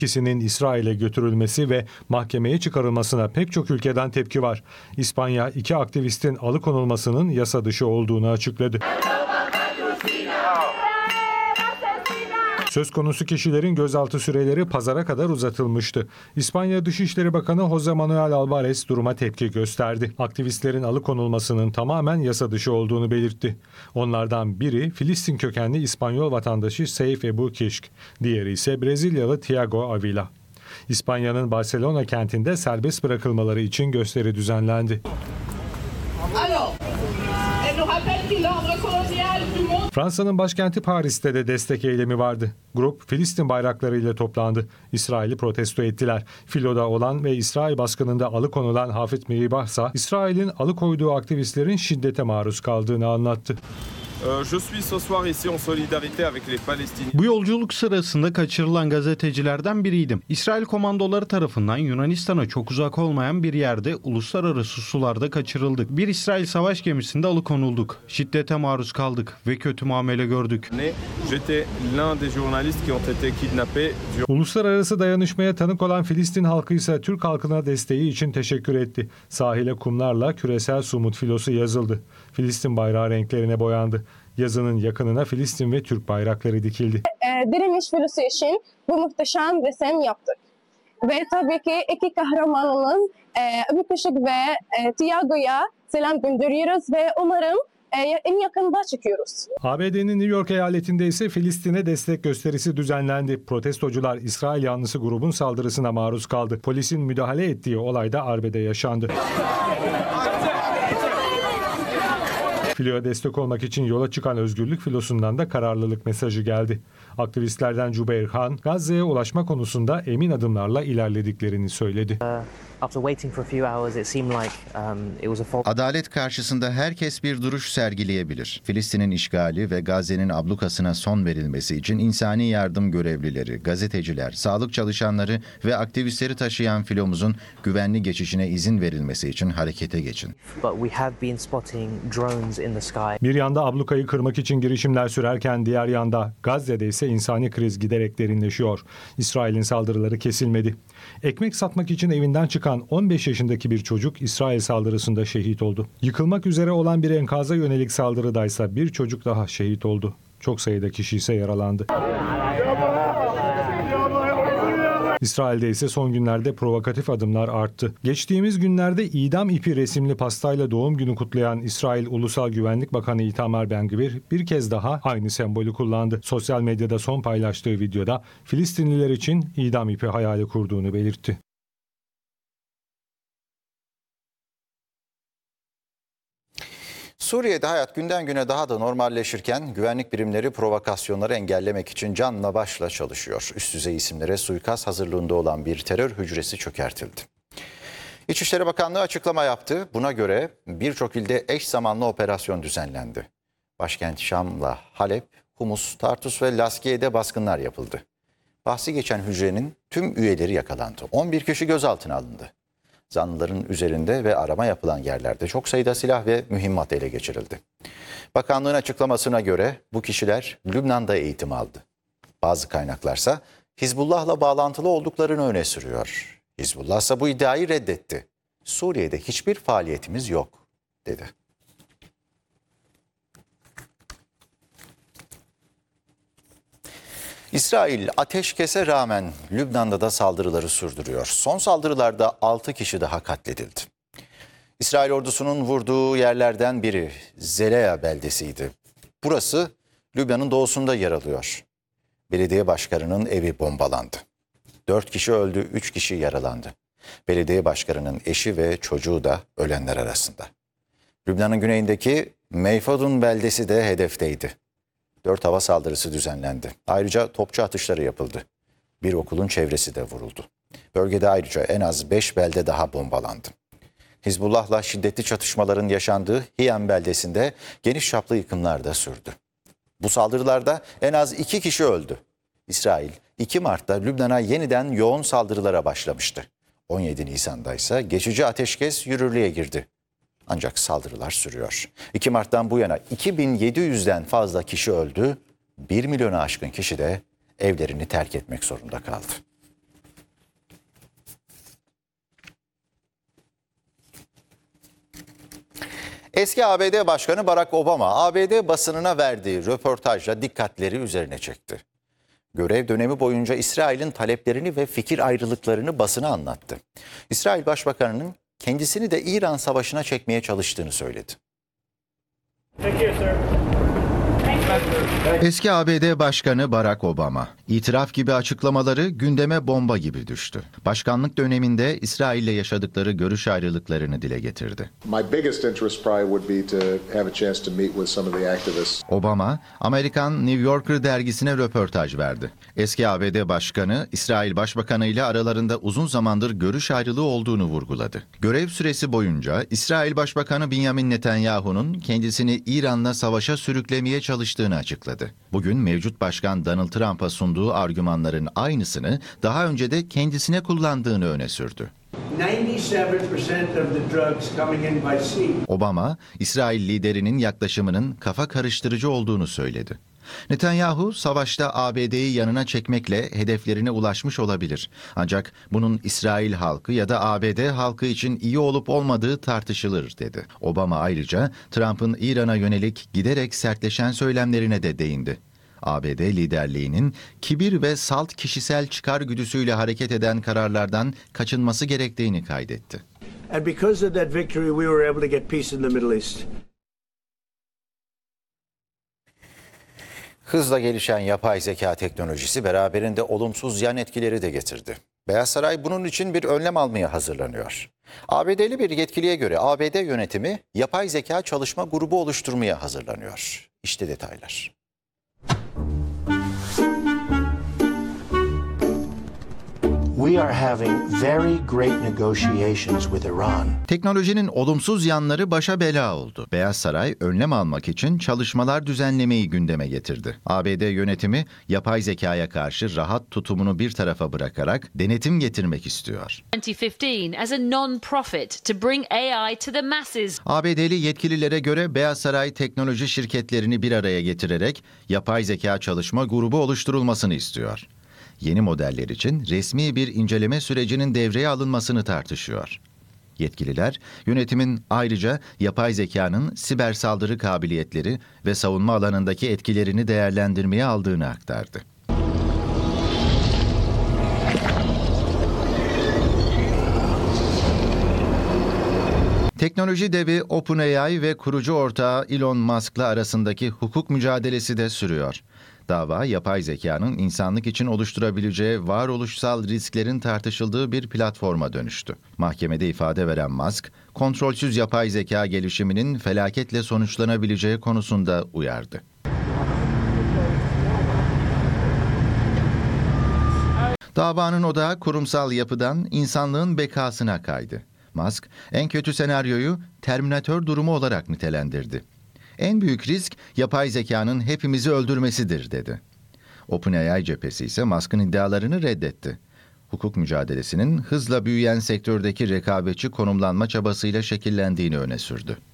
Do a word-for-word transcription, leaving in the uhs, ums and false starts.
İkisinin İsrail'e götürülmesi ve mahkemeye çıkarılmasına pek çok ülkeden tepki var. İspanya iki aktivistin alıkonulmasının yasa dışı olduğunu açıkladı. Söz konusu kişilerin gözaltı süreleri pazara kadar uzatılmıştı. İspanya Dışişleri Bakanı José Manuel Álvarez duruma tepki gösterdi. Aktivistlerin alıkonulmasının tamamen yasa dışı olduğunu belirtti. Onlardan biri Filistin kökenli İspanyol vatandaşı Seif Ebu Kişk, diğeri ise Brezilyalı Tiago Avila. İspanya'nın Barcelona kentinde serbest bırakılmaları için gösteri düzenlendi. Fransa'nın başkenti Paris'te de destek eylemi vardı. Grup Filistin bayraklarıyla toplandı. İsrail'i protesto ettiler. Filo'da olan ve İsrail baskınında alıkonulan Hafit Miribah ise İsrail'in alıkoyduğu aktivistlerin şiddete maruz kaldığını anlattı. Bu yolculuk sırasında kaçırılan gazetecilerden biriydim. İsrail komandoları tarafından Yunanistan'a çok uzak olmayan bir yerde uluslararası sularda kaçırıldık. Bir İsrail savaş gemisinde alıkonulduk. Şiddete maruz kaldık ve kötü muamele gördük. Uluslararası dayanışmaya tanık olan Filistin halkı ise Türk halkına desteği için teşekkür etti. Sahile kumlarla küresel sumut filosu yazıldı. Filistin bayrağı renklerine boyandı. Yazının yakınına Filistin ve Türk bayrakları dikildi. E, direniş filosu için bu muhteşem resim yaptık. Ve tabii ki iki kahramanımız e, Ebu Kişk ve e, Tiago'ya selam gönderiyoruz ve umarım e, en yakında çıkıyoruz. A B D'nin New York eyaletinde ise Filistin'e destek gösterisi düzenlendi. Protestocular İsrail yanlısı grubun saldırısına maruz kaldı. Polisin müdahale ettiği olayda arbede yaşandı. Filo'ya destek olmak için yola çıkan Özgürlük Filosu'ndan da kararlılık mesajı geldi. Aktivistlerden Cübeyr Han, Gazze'ye ulaşma konusunda emin adımlarla ilerlediklerini söyledi. Adalet karşısında herkes bir duruş sergileyebilir. Filistin'in işgali ve Gazze'nin ablukasına son verilmesi için insani yardım görevlileri, gazeteciler, sağlık çalışanları ve aktivistleri taşıyan filomuzun güvenli geçişine izin verilmesi için harekete geçin. Bir yanda ablukayı kırmak için girişimler sürerken diğer yanda Gazze'de ise insani kriz giderek derinleşiyor. İsrail'in saldırıları kesilmedi. Ekmek satmak için evinden çıkan on beş yaşındaki bir çocuk İsrail saldırısında şehit oldu. Yıkılmak üzere olan bir enkaza yönelik saldırıdaysa bir çocuk daha şehit oldu. Çok sayıda kişi ise yaralandı. İsrail'de ise son günlerde provokatif adımlar arttı. Geçtiğimiz günlerde idam ipi resimli pastayla doğum günü kutlayan İsrail Ulusal Güvenlik Bakanı Itamar Ben-Gvir bir kez daha aynı sembolü kullandı. Sosyal medyada son paylaştığı videoda Filistinliler için idam ipi hayali kurduğunu belirtti. Suriye'de hayat günden güne daha da normalleşirken güvenlik birimleri provokasyonları engellemek için canla başla çalışıyor. Üst düzey isimlere suikast hazırlığında olan bir terör hücresi çökertildi. İçişleri Bakanlığı açıklama yaptı. Buna göre birçok ilde eş zamanlı operasyon düzenlendi. Başkent Şam'la Halep, Humus, Tartus ve Laskiye'de baskınlar yapıldı. Bahsi geçen hücrenin tüm üyeleri yakalandı. on bir kişi gözaltına alındı. Zanlıların üzerinde ve arama yapılan yerlerde çok sayıda silah ve mühimmat ele geçirildi. Bakanlığın açıklamasına göre bu kişiler Lübnan'da eğitim aldı. Bazı kaynaklarsa Hizbullah'la bağlantılı olduklarını öne sürüyor. Hizbullah ise bu iddiayı reddetti. Suriye'de hiçbir faaliyetimiz yok, dedi. İsrail ateşkese rağmen Lübnan'da da saldırıları sürdürüyor. Son saldırılarda altı kişi daha katledildi. İsrail ordusunun vurduğu yerlerden biri Zeleya beldesiydi. Burası Lübnan'ın doğusunda yer alıyor. Belediye başkanının evi bombalandı. Dört kişi öldü, üç kişi yaralandı. Belediye başkanının eşi ve çocuğu da ölenler arasında. Lübnan'ın güneyindeki Meyfadun beldesi de hedefteydi. Dört hava saldırısı düzenlendi. Ayrıca topçu atışları yapıldı. Bir okulun çevresi de vuruldu. Bölgede ayrıca en az beş belde daha bombalandı. Hizbullah'la şiddetli çatışmaların yaşandığı Hiyam beldesinde geniş çaplı yıkımlar da sürdü. Bu saldırılarda en az iki kişi öldü. İsrail iki Mart'ta Lübnan'a yeniden yoğun saldırılara başlamıştı. on yedi Nisan'da ise geçici ateşkes yürürlüğe girdi. Ancak saldırılar sürüyor. iki Mart'tan bu yana iki bin yedi yüzden fazla kişi öldü, bir milyona aşkın kişi de evlerini terk etmek zorunda kaldı. Eski A B D Başkanı Barack Obama, A B D basınına verdiği röportajla dikkatleri üzerine çekti. Görev dönemi boyunca İsrail'in taleplerini ve fikir ayrılıklarını basına anlattı. İsrail Başbakanı'nın kendisini de İran Savaşı'na çekmeye çalıştığını söyledi. Eski A B D Başkanı Barack Obama, itiraf gibi açıklamaları gündeme bomba gibi düştü. Başkanlık döneminde İsrail'le yaşadıkları görüş ayrılıklarını dile getirdi. Obama, Amerikan New Yorker dergisine röportaj verdi. Eski A B D Başkanı, İsrail Başbakanı ile aralarında uzun zamandır görüş ayrılığı olduğunu vurguladı. Görev süresi boyunca İsrail Başbakanı Benjamin Netanyahu'nun kendisini İran'la savaşa sürüklemeye çalıştığını açıkladı. Bugün mevcut başkan Donald Trump'a sunduğu argümanların aynısını daha önce de kendisine kullandığını öne sürdü. Obama, İsrail liderinin yaklaşımının kafa karıştırıcı olduğunu söyledi. Netanyahu, savaşta A B D'yi yanına çekmekle hedeflerine ulaşmış olabilir. Ancak bunun İsrail halkı ya da A B D halkı için iyi olup olmadığı tartışılır, dedi. Obama ayrıca Trump'ın İran'a yönelik giderek sertleşen söylemlerine de değindi. A B D liderliğinin kibir ve salt kişisel çıkar güdüsüyle hareket eden kararlardan kaçınması gerektiğini kaydetti. And because of that victory we were able to get peace in the Middle East. Hızla gelişen yapay zeka teknolojisi beraberinde olumsuz yan etkileri de getirdi. Beyaz Saray bunun için bir önlem almaya hazırlanıyor. A B D'li bir yetkiliye göre A B D yönetimi yapay zeka çalışma grubu oluşturmaya hazırlanıyor. İşte detaylar. We are having very great negotiations with Iran. Teknolojinin olumsuz yanları başa bela oldu. Beyaz Saray önlem almak için çalışmalar düzenlemeyi gündeme getirdi. A B D yönetimi yapay zekaya karşı rahat tutumunu bir tarafa bırakarak denetim getirmek istiyor. as a non-profit to bring A I to the masses. A B D'li yetkililere göre Beyaz Saray teknoloji şirketlerini bir araya getirerek yapay zeka çalışma grubu oluşturulmasını istiyor. Yeni modeller için resmi bir inceleme sürecinin devreye alınmasını tartışıyor. Yetkililer, yönetimin ayrıca yapay zekanın siber saldırı kabiliyetleri ve savunma alanındaki etkilerini değerlendirmeye aldığını aktardı. Teknoloji devi OpenAI ve kurucu ortağı Elon Musk'la arasındaki hukuk mücadelesi de sürüyor. Dava, yapay zekanın insanlık için oluşturabileceği varoluşsal risklerin tartışıldığı bir platforma dönüştü. Mahkemede ifade veren Musk, kontrolsüz yapay zeka gelişiminin felaketle sonuçlanabileceği konusunda uyardı. Davanın odağı kurumsal yapıdan insanlığın bekasına kaydı. Musk, en kötü senaryoyu Terminator durumu olarak nitelendirdi. En büyük risk yapay zekanın hepimizi öldürmesidir, dedi. OpenAI cephesi ise Musk'ın iddialarını reddetti. Hukuk mücadelesinin hızla büyüyen sektördeki rekabetçi konumlanma çabasıyla şekillendiğini öne sürdü.